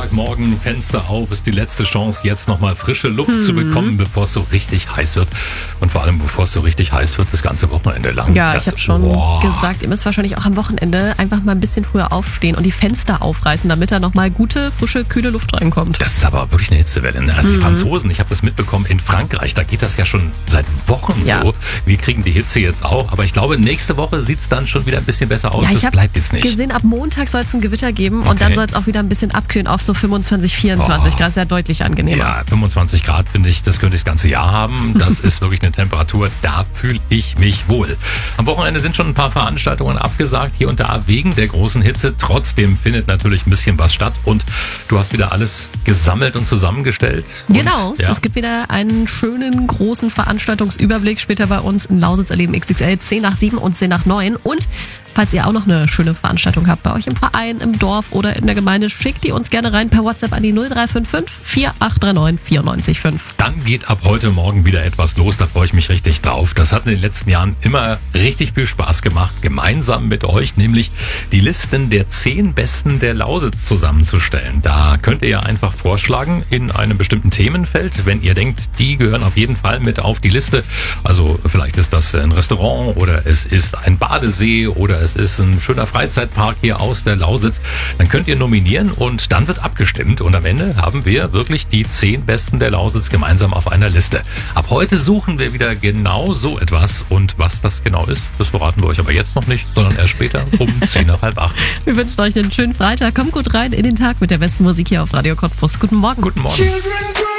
Montagmorgen, Fenster auf, ist die letzte Chance, jetzt nochmal frische Luft zu bekommen, bevor es so richtig heiß wird. Und vor allem, bevor es so richtig heiß wird, das ganze Wochenende lang. Ja, ich habe schon gesagt, ihr müsst wahrscheinlich auch am Wochenende einfach mal ein bisschen früher aufstehen und die Fenster aufreißen, damit da nochmal gute, frische, kühle Luft reinkommt. Das ist aber wirklich eine Hitzewelle. Ne? Also die Franzosen, ich habe das mitbekommen, in Frankreich, da geht das ja schon seit Wochen so. Wir kriegen die Hitze jetzt auch, aber ich glaube, nächste Woche sieht's dann schon wieder ein bisschen besser aus. Das bleibt jetzt nicht. Ich habe gesehen, ab Montag soll es ein Gewitter geben und dann soll es auch wieder ein bisschen abkühlen auf so 25, 24 Grad. Ist ja deutlich angenehmer. Ja, 25 Grad finde ich, das könnte ich das ganze Jahr haben. Das ist wirklich eine Temperatur, da fühle ich mich wohl. Am Wochenende sind schon ein paar Veranstaltungen abgesagt, hier und da wegen der großen Hitze. Trotzdem findet natürlich ein bisschen was statt und du hast wieder alles gesammelt und zusammengestellt. Genau, es gibt wieder einen schönen großen Veranstaltungsüberblick später bei uns in Lausitz erleben XXL 10 nach 7 und 10 nach 9 und falls ihr auch noch eine schöne Veranstaltung habt bei euch im Verein, im Dorf oder in der Gemeinde, schickt die uns gerne rein per WhatsApp an die 0355 4839 94,5. Dann geht ab heute Morgen wieder etwas los, da freue ich mich richtig drauf. Das hat in den letzten Jahren immer richtig viel Spaß gemacht, gemeinsam mit euch, nämlich die Listen der 10 Besten der Lausitz zusammenzustellen. Da könnt ihr ja einfach vorschlagen in einem bestimmten Themenfeld, wenn ihr denkt, die gehören auf jeden Fall mit auf die Liste. Also vielleicht ist das ein Restaurant oder es ist ein Badesee oder es ist ein schöner Freizeitpark hier aus der Lausitz, dann könnt ihr nominieren und dann wird abgestimmt und am Ende haben wir wirklich die 10 Besten der Lausitz gemeinsam auf einer Liste. Ab heute suchen wir wieder genau so etwas und was das genau ist, das verraten wir euch aber jetzt noch nicht, sondern erst später um 7:50. Wir wünschen euch einen schönen Freitag, kommt gut rein in den Tag mit der besten Musik hier auf Radio Cottbus. Guten Morgen. Guten Morgen.